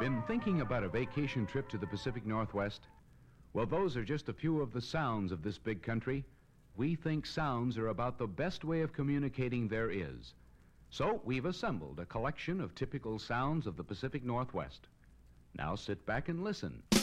Been thinking about a vacation trip to the Pacific Northwest? Well, those are just a few of the sounds of this big country. We think sounds are about the best way of communicating there is. So we've assembled a collection of typical sounds of the Pacific Northwest. Now sit back and listen.